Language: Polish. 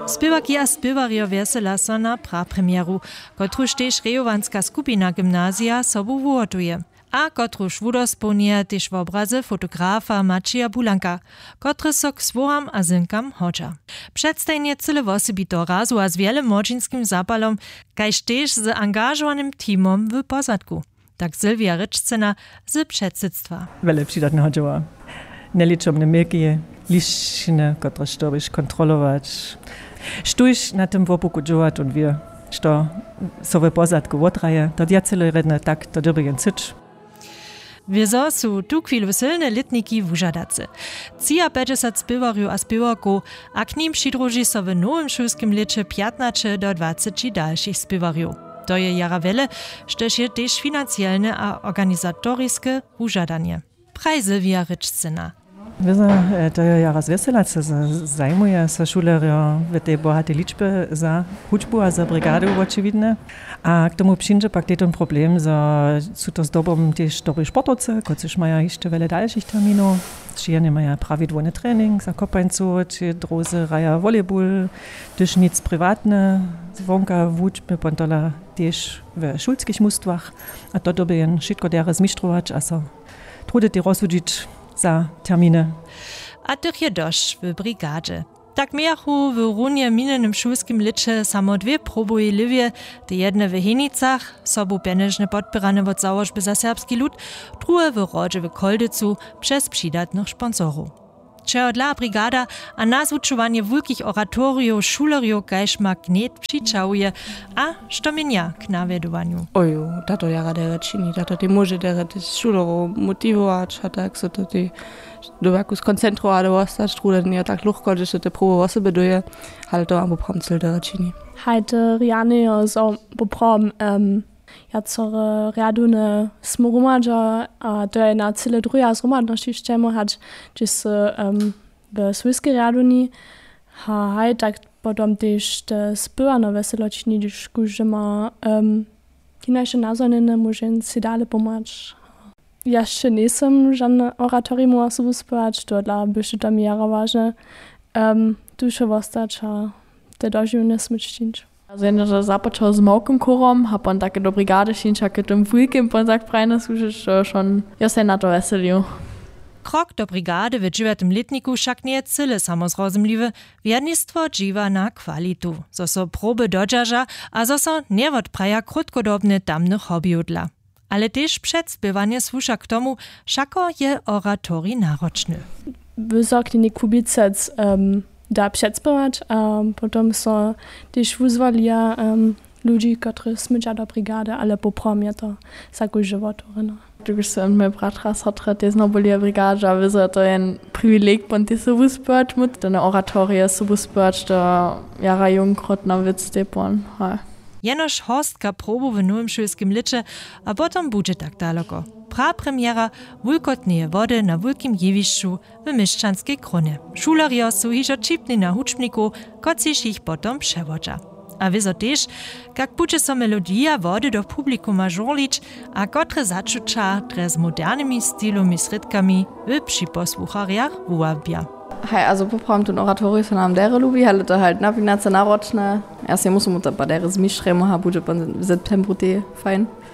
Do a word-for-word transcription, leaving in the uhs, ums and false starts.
Spěwaki a spěwarjo wesela so na prapremieru, kotruž tež rejowanska skupina gymnazja sobu wuhotuje. A kotruž wudosponuje tež w obrazy fotografa Mačija Bulanka, kotry so k swoham a synkam hodža. Przedstajnie cyle wosebito razu a z wiele młodzinskim zapalom, kajž tež z angażowanym teamom w pozadku. Tak Sylwia Ryczcena z předsydstwa. Wiele przydatne hodžova. Neliczomne milkie, liščine, które štobiš kontrolować. Štuj na tym wopuku džovat und wir, što so w pozadku odraje, to ja cyle redne tak, to doby jen cyč. Wieso su tu chwilu silne litniki wužadacy. Cija päťdesiat spěwarju a spěwarku, a k nim přidruži so w nowym šulskim liče piętnaście do dwadzieścia dalszych spěwarju. To je jara wiele, štož je tež financielne a organizatoriskie wužadanie. Praj Sylwia Ryczcena. Wiedzą, to je jara zwesela, co zajmuje se šulerjo w tej bohatej liczbie za hudźbu a za brigady očividne. A k tomu przyjdzie pak ten problem, że są to z dobą też dobrzy sportowcy, którzy mają jeszcze wiele dalszych terminów. Czy nie mają prawidłowny trening za kopańcu, czy drodzy raja volleyball, też nic prywatne, zwonka wódźby, pontola też w szulskich mustwach. A to doby jen wszystko dere zmistrzować, a so trudy ty rozsudzić za terminy. A tych je dość w brigadzie. Tak miachu w runie minionym szulskim licze samo dwie próbuje liwie, te jedne w Henicach, sobu pieniężne podpierane od założby za serbski lud, drugie w Rodzie w Koldycu przez przydatnych sponsorów. Čehodla brigada a nazvučovanie wulkich oratoriów šulerjów kajž magnet přičahuje a što mienia k nawiedowaniu. Oju, tato jara dere čini, tato ti može dere ti šulerov motivovat, a tak so to ti dovaku skoncentrovat ostać, truda nie tak luchko, že se te probo osobe doje, ale to am poprom cel dere čini. Hajte riane so poprom um, jacore riadune smorumadža a to je na cele druga zrumadnosti štemo hać, že se um, v svojske riaduni ha haj tak potom tež te spěvano veseločni, když kužema um, kinaše nazvanene můžem si dále pomać. Ja ještě nejsem žádné oratorium osobu spěvat, to dla byše tam jara vážne um, duše vostać a te doživne smyčtinč. Also wenn ich započal z małkim korom, hab on takie do brigady šinča, k tym wujkiem, on tak prajne służyć, to schon, ja se na to veselil. Krok do brigady w dziewiątym litniku však nie cyle samozrozumliwe, wiernictwo dziwa na kwalitu, zo so proby dodżarza, a zo so nie odpraja krótkodobne tamnych hobbyudla. Ale też przedspiewanie słusza k tomu, šako je oratori naroczny. Wysokny kubicec um, da předspěwać, a potom so też wuzwalia um, ludzi, którzy smyča do brigady, ale poprom je to zaku životorina. Když jsem můj bratra sotra, ty znovu byli v brigádě, a vyzo to jen privileg, pon ty se wuspěvat, mut ten oratorie se wuspěvat, to jara jungkrot na vic tepon. Jenož hostka probu w nowym šulskim liče, a potom bude tak daleko. Prapremiera wulkotneje wody na wulkim jewišću w Myščanskej Kronie. Šulerjo su hižo čipni na hučbniku, kociž ich potom převodža. A wizo też, jak bude so melodija wody do publikuma žorlič, a kotre začuča tre z modernymi stylumi sredkami w připosłucharjach wuwabja. Hej, also poprom ten oratorium se nam dere lubi, ale to halt navinace naročne. Ja se musím uta pa dere zmišremo, ha bude pan septembru te fajn.